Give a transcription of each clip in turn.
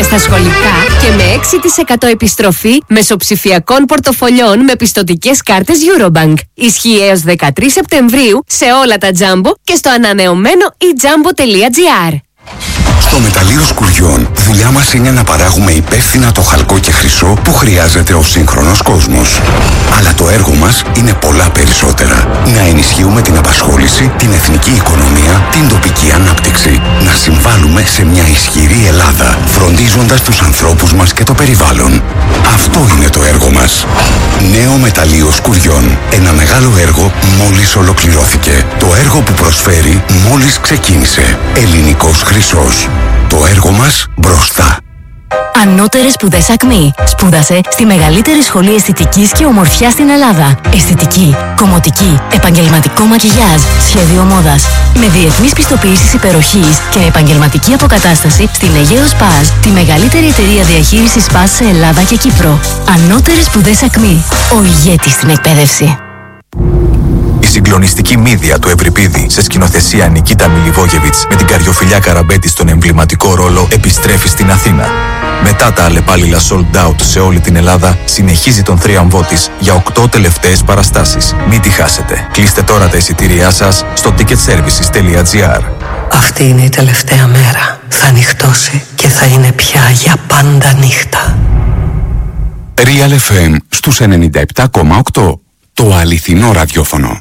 δωράκια στα σχολικά και με 6% επιστροφή μεσοψηφιακών πορτοφολιών με πιστωτικές κάρτες Eurobank. Ισχύει έως 13 Σεπτεμβρίου σε όλα τα Jumbo και στο ανανεωμένο ejumbo.gr. Στο μεταλλείο Σκουριών, δουλειά μας είναι να παράγουμε υπεύθυνα το χαλκό και χρυσό που χρειάζεται ο σύγχρονος κόσμος. Αλλά το έργο μας είναι πολλά περισσότερα. Να ενισχύουμε την απασχόληση, την εθνική οικονομία, την τοπική ανάπτυξη. Να συμβάλλουμε σε μια ισχυρή Ελλάδα, φροντίζοντας τους ανθρώπους μας και το περιβάλλον. Αυτό είναι το έργο μας. Νέο μεταλλείο Σκουριών. Ένα μεγάλο έργο μόλις ολοκληρώθηκε. Το έργο που προσφέρει μόλις ξεκίνησε. Ελληνικός χρυσός. Το έργο μας μπροστά. Ανώτερες σπουδές ΑΚΜΗ. Σπούδασε στη μεγαλύτερη σχολή αισθητικής και ομορφιάς στην Ελλάδα. Αισθητική, κομμωτική, επαγγελματικό μακιγιάζ, σχέδιο μόδας. Με διεθνείς πιστοποιήσεις υπεροχής και επαγγελματική αποκατάσταση στην Αιγαίο Σπάζ, τη μεγαλύτερη εταιρεία διαχείρισης Σπάζ σε Ελλάδα και Κύπρο. Ανώτερες σπουδές ΑΚΜΗ. Ο ηγέτης στην εκπαίδευση. Η συγκλονιστική μύδια του Ευρυπίδη σε σκηνοθεσία Νικίτα Μιλιβόγεβιτς με την Καριοφιλιά Καραμπέτη στον εμβληματικό ρόλο επιστρέφει στην Αθήνα. Μετά τα αλλεπάλληλα sold out σε όλη την Ελλάδα, συνεχίζει τον θρίαμβό της για 8 τελευταίες παραστάσεις. Μην τη χάσετε. Κλείστε τώρα τα εισιτήριά σας στο ticketservices.gr. Αυτή είναι η τελευταία μέρα. Θα νυχτώσει και θα είναι πια για πάντα νύχτα. Real FM στους 97,8. Το αληθινό ραδιόφωνο.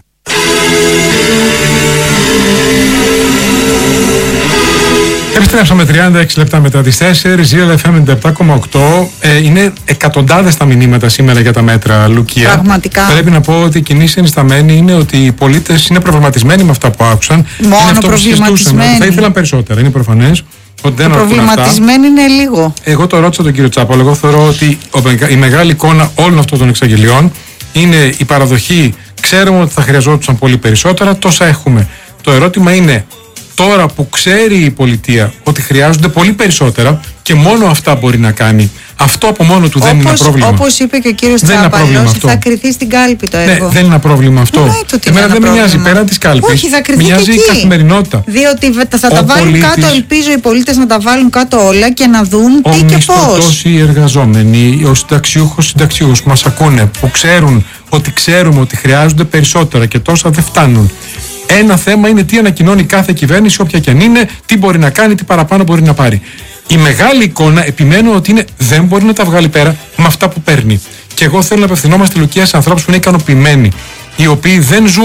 Επιστρέψαμε 36 λεπτά μετά τις 4, Real FM 97,8. Είναι εκατοντάδες τα μηνύματα σήμερα για τα μέτρα, Λουκία. Πραγματικά. Πρέπει να πω ότι η κοινή συνισταμένη είναι ότι οι πολίτες είναι προβληματισμένοι με αυτά που άκουσαν. Μόνο προβληματισμένοι. Θα ήθελαν περισσότερα, είναι προφανές. Προβληματισμένοι είναι λίγο. Εγώ το ρώτησα τον κύριο Τσάπολο. Εγώ θεωρώ ότι η μεγάλη εικόνα όλων αυτών των εξαγγελιών είναι η παραδοχή. Ξέρουμε ότι θα χρειαζόντουσαν πολύ περισσότερα, τόσα έχουμε. Το ερώτημα είναι, τώρα που ξέρει η πολιτεία ότι χρειάζονται πολύ περισσότερα και μόνο αυτά μπορεί να κάνει, αυτό από μόνο του δεν είναι ένα πρόβλημα. Όπως είπε και ο κύριος Τσάπαλος, θα κριθεί στην κάλπη το έργο. Ναι, δεν είναι ένα πρόβλημα αυτό. Εμένα δεν με νοιάζει πέραν της κάλπης. Όχι, θα κριθεί μοιάζει η καθημερινότητα. Διότι θα τα βάλουν κάτω, ελπίζω οι πολίτες να τα βάλουν κάτω όλα και να δουν τι και πώς. Ο μισθωτός, οι εργαζόμενοι, ο συνταξιούχος που μας ακούνε, που ξέρουμε ότι χρειάζονται περισσότερα και τόσα δεν φτάνουν. Ένα θέμα είναι τι ανακοινώνει κάθε κυβέρνηση, όποια και αν είναι, τι μπορεί να κάνει, τι παραπάνω μπορεί να πάρει. Η μεγάλη εικόνα, επιμένω ότι δεν μπορεί να τα βγάλει πέρα με αυτά που παίρνει. Και εγώ θέλω να απευθυνόμαστε, Λουκία, σε ανθρώπους που είναι ικανοποιημένοι, οι οποίοι δεν ζουν